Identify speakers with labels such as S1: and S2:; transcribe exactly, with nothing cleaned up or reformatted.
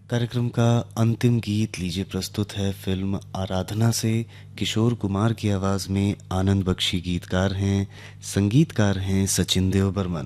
S1: कार्यक्रम का अंतिम गीत लीजिए प्रस्तुत है फिल्म आराधना से। किशोर कुमार की आवाज़ में आनंद बख्शी गीतकार हैं, संगीतकार हैं सचिन देव बर्मन।